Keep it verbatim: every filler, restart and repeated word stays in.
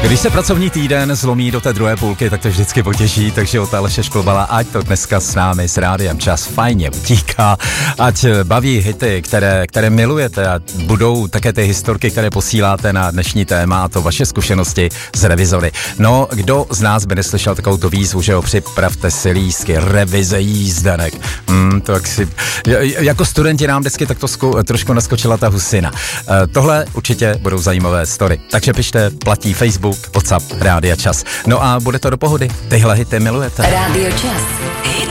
Když se pracovní týden zlomí do té druhé půlky, tak to vždycky potěší, takže od Aleše Šklobala, ať to dneska s námi, s Rádiem Čas fajně utíká, ať baví hity, které, které milujete a budou také ty historky, které posíláte na dnešní téma, a to vaše zkušenosti z revizory. No, kdo z nás by neslyšel takovou tu výzvu, že ho připravte si lístky, revize jízdenek. Hmm, to jak si, jako studenti nám vždycky tak to zku, trošku naskočila ta husina. E, tohle určitě budou zajímavé story, takže pište, platí Facebook, WhatsApp, Rádia Čas. No a bude to do pohody. Tyhle hity milujete. Rádio Čas.